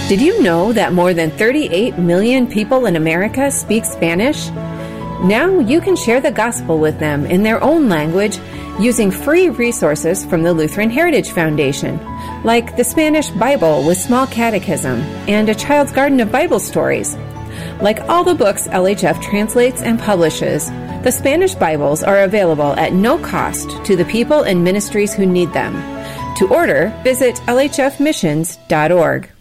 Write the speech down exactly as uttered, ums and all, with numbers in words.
Did you know that more than thirty-eight million people in America speak Spanish? Now you can share the gospel with them in their own language using free resources from the Lutheran Heritage Foundation, like the Spanish Bible with Small Catechism and a Child's Garden of Bible Stories. Like all the books L H F translates and publishes, the Spanish Bibles are available at no cost to the people and ministries who need them. To order, visit L H F missions dot org.